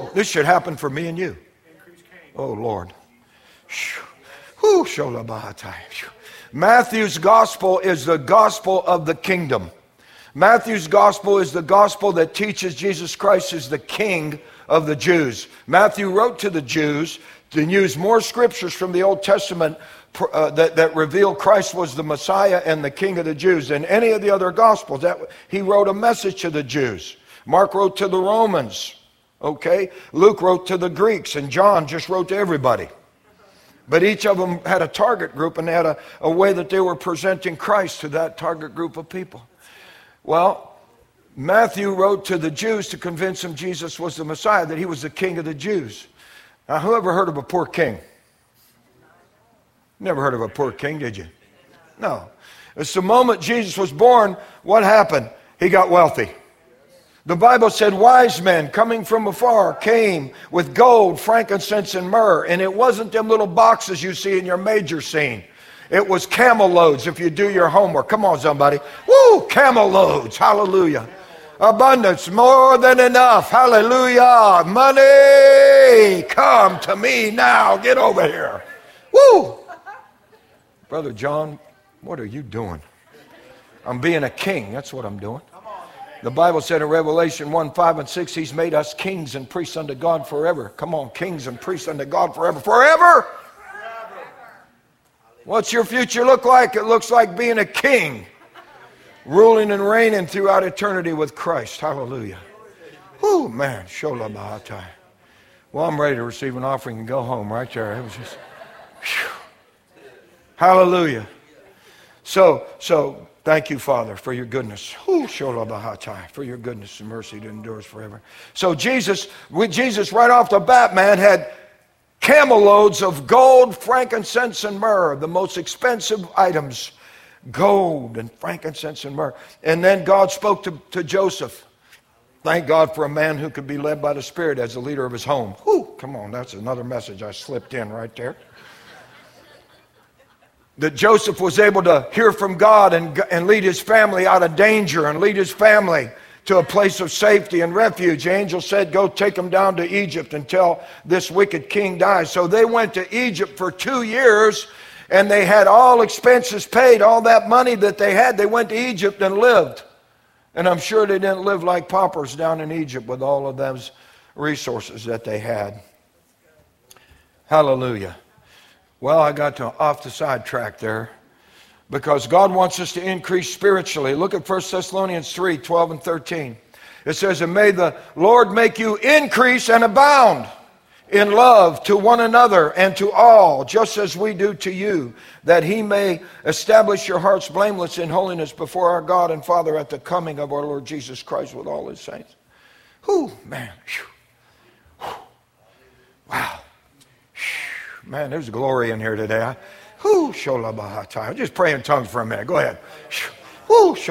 This should happen for me and you. Oh, Lord. Whew, Sholabahatai. Matthew's gospel is the gospel of the kingdom. Matthew's gospel is the gospel that teaches Jesus Christ is the King of the Jews. Matthew wrote to the Jews to use more scriptures from the Old Testament that reveal Christ was the Messiah and the King of the Jews than any of the other gospels. He wrote a message to the Jews. Mark wrote to the Romans. Okay? Luke wrote to the Greeks, and John just wrote to everybody. But each of them had a target group, and they had a way that they were presenting Christ to that target group of people. Well, Matthew wrote to the Jews to convince them Jesus was the Messiah, that he was the King of the Jews. Now, who ever heard of a poor king? Never heard of a poor king, did you? No. It's the moment Jesus was born, what happened? He got wealthy. The Bible said wise men coming from afar came with gold, frankincense, and myrrh. And it wasn't them little boxes you see in your major scene. It was camel loads if you do your homework. Come on, somebody. Woo! Camel loads. Hallelujah. Abundance, more than enough. Hallelujah. Money, come to me now. Get over here. Woo! Brother John, what are you doing? I'm being a king. That's what I'm doing. The Bible said in Revelation 1, 5, and 6, he's made us kings and priests unto God forever. Come on, kings and priests unto God forever. Forever? What's your future look like? It looks like being a king, ruling and reigning throughout eternity with Christ. Hallelujah. Whoo, man. Shola Bahatai. Well, I'm ready to receive an offering and go home right there. It was just, whew. Hallelujah. So, thank you, Father, for your goodness. For your goodness and mercy that endures forever. So Jesus right off the bat, man, had camel loads of gold, frankincense, and myrrh, the most expensive items. Gold and frankincense and myrrh. And then God spoke to Joseph. Thank God for a man who could be led by the Spirit as the leader of his home. Whew, come on, that's another message I slipped in right there. That Joseph was able to hear from God and lead his family out of danger and lead his family to a place of safety and refuge. The angel said, go take them down to Egypt until this wicked king dies. So they went to Egypt for 2 years, and they had all expenses paid, all that money that they had. They went to Egypt and lived. And I'm sure they didn't live like paupers down in Egypt with all of those resources that they had. Hallelujah. Well, I got off the sidetrack there because God wants us to increase spiritually. Look at 1 Thessalonians 3, 12 and 13. It says, and may the Lord make you increase and abound in love to one another and to all, just as we do to you, that he may establish your hearts blameless in holiness before our God and Father at the coming of our Lord Jesus Christ with all his saints. Whew, man. Whew. Wow. Man, there's glory in here today. I'm just praying in tongues for a minute. Go ahead. Just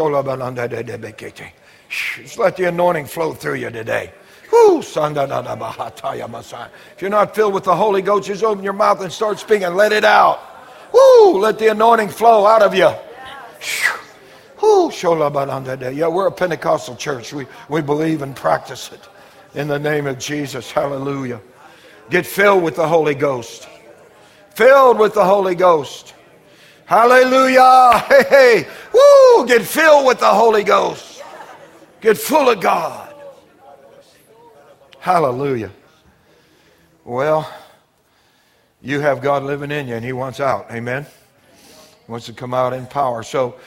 let the anointing flow through you today. If you're not filled with the Holy Ghost, just open your mouth and start speaking. Let it out. Let the anointing flow out of you. Yeah, we're a Pentecostal church. We believe and practice it. In the name of Jesus. Hallelujah. Get filled with the Holy Ghost. Filled with the Holy Ghost. Hallelujah. Hey. Woo. Get filled with the Holy Ghost. Get full of God. Hallelujah. Well, you have God living in you and he wants out. Amen. He wants to come out in power. So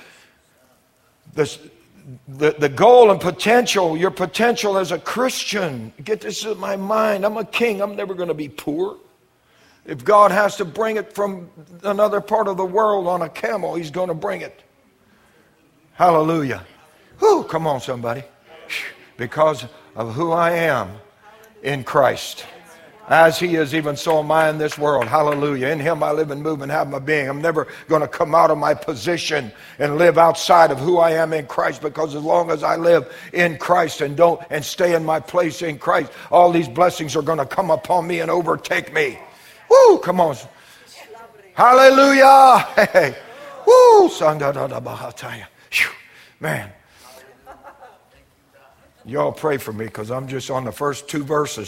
the goal and potential, your potential as a Christian, get this in my mind. I'm a king. I'm never going to be poor. If God has to bring it from another part of the world on a camel, he's going to bring it. Hallelujah. Whew, come on, somebody. Because of who I am in Christ. As he is, even so am I in this world. Hallelujah. In him I live and move and have my being. I'm never going to come out of my position and live outside of who I am in Christ, because as long as I live in Christ and stay in my place in Christ, all these blessings are going to come upon me and overtake me. Woo, come on. Hallelujah. Hey. Woo. Man. Y'all pray for me because I'm just on the first 2 verses.